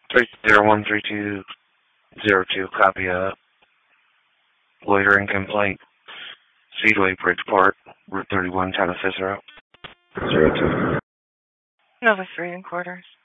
3013202, copy a loitering complaint. Speedway, Bridgeport, Route 31, town of Cicero. 02. Nova 3 and quarters.